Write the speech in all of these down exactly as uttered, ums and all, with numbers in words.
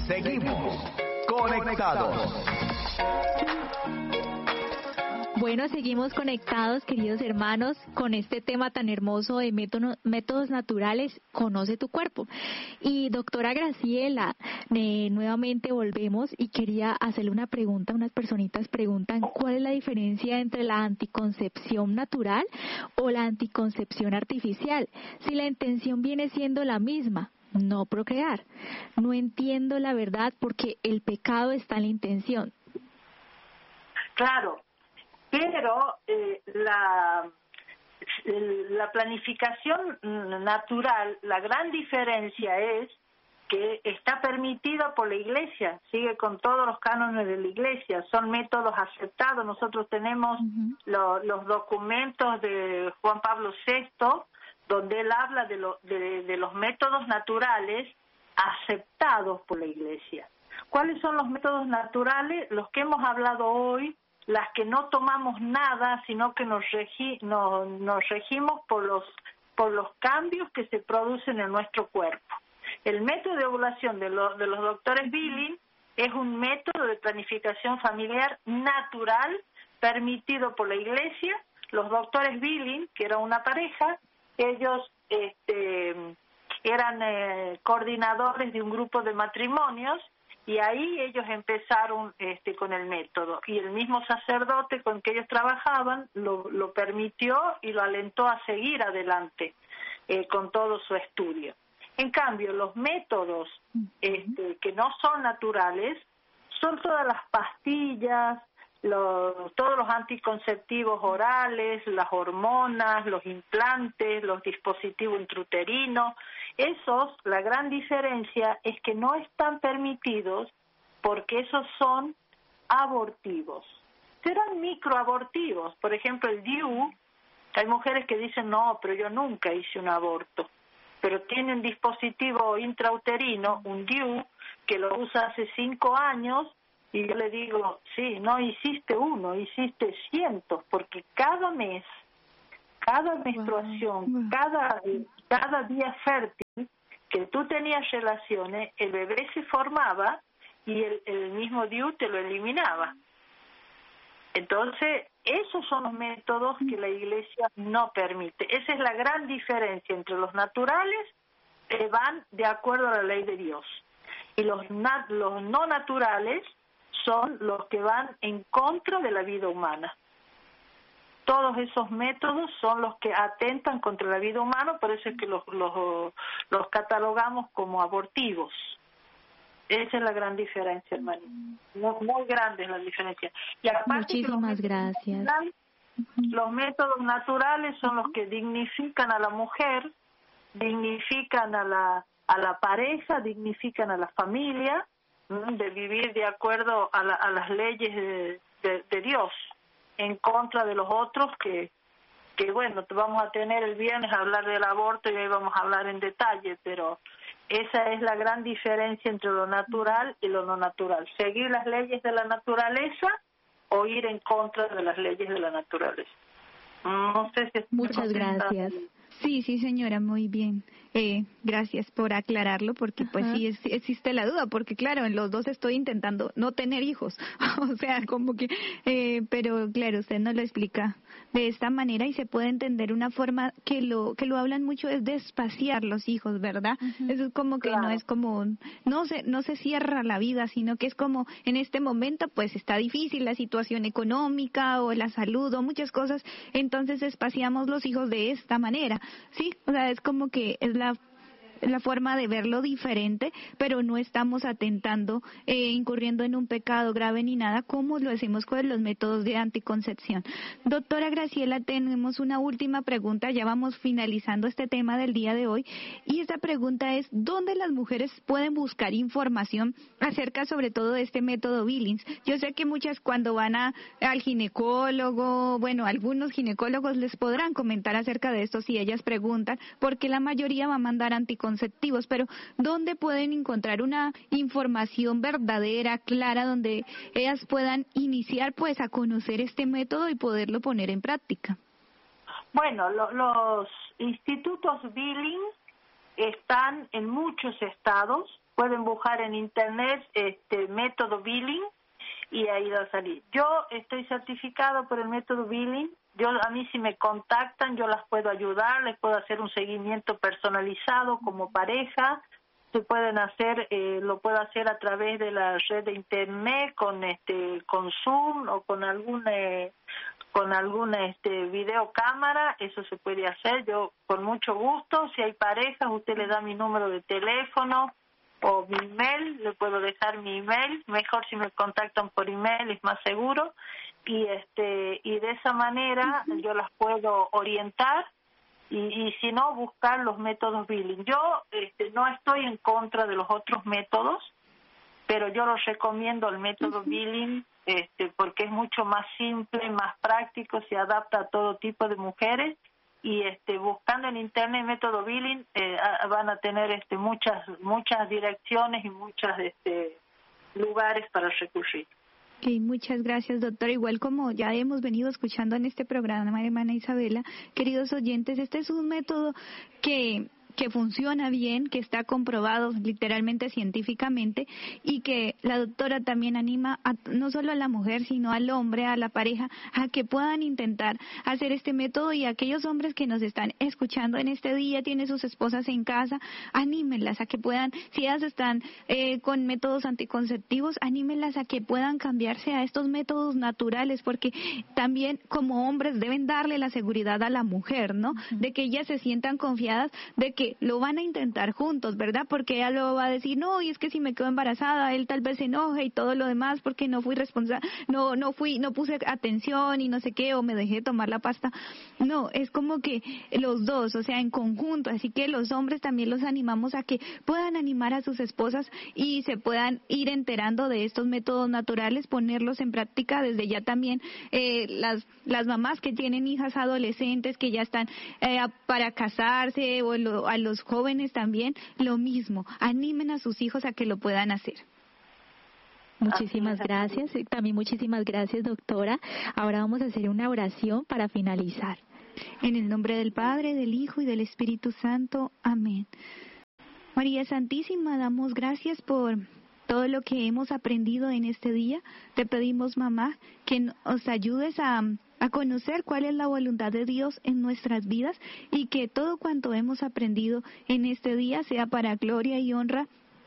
Seguimos conectados. Bueno, seguimos conectados, queridos hermanos, con este tema tan hermoso de método, métodos naturales, conoce tu cuerpo. Y doctora Graciela, eh, nuevamente volvemos y quería hacerle una pregunta. Unas personitas preguntan, ¿cuál es la diferencia entre la anticoncepción natural o la anticoncepción artificial? Si la intención viene siendo la misma, no procrear. No entiendo la verdad porque el pecado está en la intención. Claro. Pero eh, la, la planificación natural, la gran diferencia es que está permitida por la Iglesia, sigue con todos los cánones de la Iglesia, son métodos aceptados. Nosotros tenemos uh-huh. lo, los documentos de Juan Pablo sexto, donde él habla de, lo, de, de los métodos naturales aceptados por la Iglesia. ¿Cuáles son los métodos naturales? Los que hemos hablado hoy, las que no tomamos nada, sino que nos, regi, nos, nos regimos por los, por los cambios que se producen en nuestro cuerpo. El método de ovulación de, lo, de los doctores Billing es un método de planificación familiar natural permitido por la Iglesia. Los doctores Billing, que era una pareja, ellos este, eran eh, coordinadores de un grupo de matrimonios. Y ahí ellos empezaron este, con el método. Y el mismo sacerdote con que ellos trabajaban lo, lo permitió y lo alentó a seguir adelante eh, con todo su estudio. En cambio, los métodos este, que no son naturales son todas las pastillas, los, todos los anticonceptivos orales, las hormonas, los implantes, los dispositivos intrauterinos. Esos, la gran diferencia es que no están permitidos porque esos son abortivos. Serán microabortivos. Por ejemplo, el D I U, hay mujeres que dicen, no, pero yo nunca hice un aborto. Pero tiene un dispositivo intrauterino, un D I U, que lo usa hace cinco años, y yo le digo, sí, no hiciste uno, hiciste cientos, porque cada mes, cada menstruación, wow. cada, cada día fértil que tú tenías relaciones, el bebé se formaba y el, el mismo D I U te lo eliminaba. Entonces, esos son los métodos que la Iglesia no permite. Esa es la gran diferencia entre los naturales, que van de acuerdo a la ley de Dios, y los, nat- los no naturales son los que van en contra de la vida humana. Todos esos métodos son los que atentan contra la vida humana, por eso es que los, los, los catalogamos como abortivos. Esa es la gran diferencia, hermano. Muy, muy grande es la diferencia. Y aparte, muchísimas gracias. Los métodos naturales son los que dignifican a la mujer, dignifican a la, a la pareja, dignifican a la familia, de vivir de acuerdo a, la, a las leyes de, de, de Dios, en contra de los otros que, que bueno, vamos a tener el viernes a hablar del aborto y ahí vamos a hablar en detalle, pero esa es la gran diferencia entre lo natural y lo no natural. Seguir las leyes de la naturaleza o ir en contra de las leyes de la naturaleza. No sé si Muchas gracias. Sí, sí, señora, muy bien. Eh, gracias por aclararlo, porque pues Ajá. sí es, existe la duda, porque claro, en los dos estoy intentando no tener hijos, o sea, como que, eh, pero claro, usted nos lo explica de esta manera y se puede entender una forma que lo que lo hablan mucho es de espaciar los hijos, ¿verdad? Uh-huh. Eso es como que claro. no es como, no se, no se cierra la vida, sino que es como en este momento pues está difícil la situación económica o la salud o muchas cosas, entonces espaciamos los hijos de esta manera. Sí, o sea, es como que es la la forma de verlo diferente, pero no estamos atentando, eh, incurriendo en un pecado grave ni nada, como lo hacemos con los métodos de anticoncepción. Doctora Graciela, tenemos una última pregunta, ya vamos finalizando este tema del día de hoy, y esta pregunta es, ¿dónde las mujeres pueden buscar información acerca sobre todo de este método Billings? Yo sé que muchas cuando van a, al ginecólogo, bueno, algunos ginecólogos les podrán comentar acerca de esto si ellas preguntan, porque la mayoría va a mandar anticoncepción conceptivos, pero ¿dónde pueden encontrar una información verdadera, clara, donde ellas puedan iniciar pues a conocer este método y poderlo poner en práctica? Bueno, lo, los institutos Billing están en muchos estados, pueden buscar en internet este método Billing y ahí va a salir. Yo estoy certificado por el método Billing. Yo, a mí si me contactan, yo las puedo ayudar, les puedo hacer un seguimiento personalizado como pareja. Se pueden hacer, eh, lo puedo hacer a través de la red de internet con este, con Zoom o con alguna, eh, con alguna este videocámara. Eso se puede hacer. Yo con mucho gusto. Si hay parejas, usted le da mi número de teléfono o mi email, le puedo dejar mi email. Mejor si me contactan por email, es más seguro. Y este, y de esa manera uh-huh. yo las puedo orientar. Y, y si no, buscar los métodos Billing. Yo este, no estoy en contra de los otros métodos, pero yo los recomiendo el método uh-huh. Billing este, porque es mucho más simple, más práctico, se adapta a todo tipo de mujeres. Y este, buscando en internet el método Billing eh, van a tener este, muchas muchas direcciones y muchos este, lugares para recurrir. Okay, muchas gracias, doctora. Igual como ya hemos venido escuchando en este programa, hermana Isabela, queridos oyentes, este es un método que que funciona bien, que está comprobado literalmente científicamente y que la doctora también anima a, no solo a la mujer, sino al hombre, a la pareja, a que puedan intentar hacer este método. Y aquellos hombres que nos están escuchando en este día, tienen sus esposas en casa, anímenlas a que puedan, si ellas están eh, con métodos anticonceptivos, anímenlas a que puedan cambiarse a estos métodos naturales, porque también como hombres deben darle la seguridad a la mujer, ¿no? De que ellas se sientan confiadas de que lo van a intentar juntos, ¿verdad? Porque ella lo va a decir, no, y es que si me quedo embarazada, él tal vez se enoje y todo lo demás porque no fui responsable, no no fui, no puse atención y no sé qué, o me dejé tomar la pasta. No, es como que los dos, o sea, en conjunto. Así que los hombres también los animamos a que puedan animar a sus esposas y se puedan ir enterando de estos métodos naturales, ponerlos en práctica desde ya también. Eh, las las mamás que tienen hijas adolescentes que ya están eh, para casarse, o lo, a los jóvenes también, lo mismo, animen a sus hijos a que lo puedan hacer. Muchísimas gracias, también muchísimas gracias, doctora. Ahora vamos a hacer una oración para finalizar. En el nombre del Padre, del Hijo y del Espíritu Santo. Amén. María Santísima, damos gracias por todo lo que hemos aprendido en este día. Te pedimos, mamá, que nos ayudes a, a conocer cuál es la voluntad de Dios en nuestras vidas y que todo cuanto hemos aprendido en este día sea para gloria y honra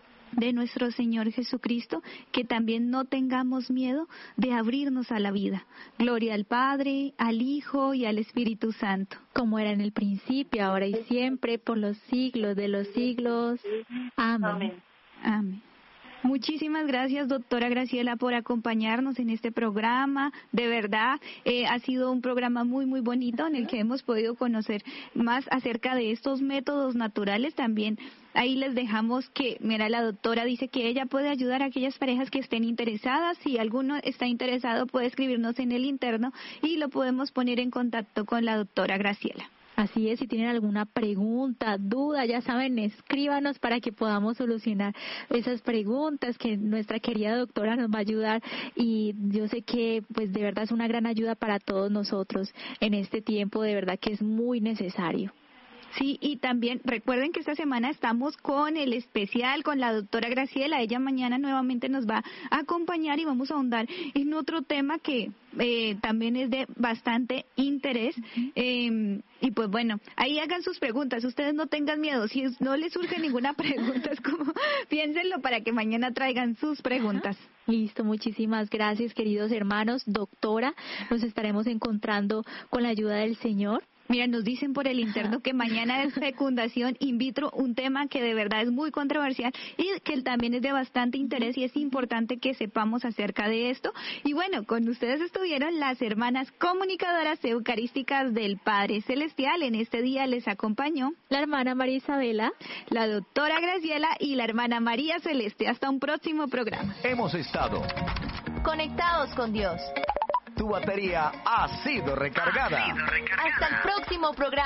de nuestro Señor Jesucristo, que también no tengamos miedo de abrirnos a la vida. Gloria al Padre, al Hijo y al Espíritu Santo. Como era en el principio, ahora y siempre, por los siglos de los siglos. Amén. Amén. Muchísimas gracias, doctora Graciela, por acompañarnos en este programa. De verdad, eh, ha sido un programa muy, muy bonito en el que hemos podido conocer más acerca de estos métodos naturales. También ahí les dejamos que, mira, la doctora dice que ella puede ayudar a aquellas parejas que estén interesadas. Si alguno está interesado, puede escribirnos en el interno y lo podemos poner en contacto con la doctora Graciela. Así es, si tienen alguna pregunta, duda, ya saben, escríbanos para que podamos solucionar esas preguntas, que nuestra querida doctora nos va a ayudar, y yo sé que pues de verdad es una gran ayuda para todos nosotros en este tiempo, de verdad que es muy necesario. Sí, y también recuerden que esta semana estamos con el especial con la doctora Graciela. Ella mañana nuevamente nos va a acompañar y vamos a ahondar en otro tema que eh, también es de bastante interés. Uh-huh. Eh, y pues bueno, ahí hagan sus preguntas. Ustedes no tengan miedo. Si no les surge ninguna pregunta, es como piénsenlo para que mañana traigan sus preguntas. Uh-huh. Listo, muchísimas gracias, queridos hermanos. Doctora, nos estaremos encontrando con la ayuda del Señor. Mira, nos dicen por el interno que mañana es fecundación in vitro, un tema que de verdad es muy controversial y que también es de bastante interés y es importante que sepamos acerca de esto. Y bueno, con ustedes estuvieron las hermanas comunicadoras eucarísticas del Padre Celestial. En este día les acompañó la hermana María Isabela, la doctora Graciela y la hermana María Celeste. Hasta un próximo programa. Hemos estado conectados con Dios. Tu batería ha sido recargada. Ha sido recargada. Hasta el próximo programa.